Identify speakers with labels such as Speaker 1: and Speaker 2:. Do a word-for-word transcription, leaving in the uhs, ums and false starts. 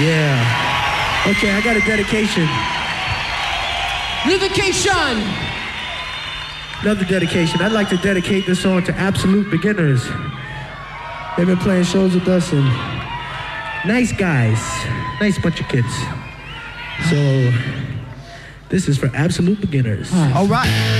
Speaker 1: Yeah. Okay, I got a dedication.
Speaker 2: Dedication.
Speaker 1: Another dedication. I'd like to dedicate this song to Absolute Beginners. They've been playing shows with us and nice guys, nice bunch of kids. So this is for Absolute Beginners.
Speaker 3: All right.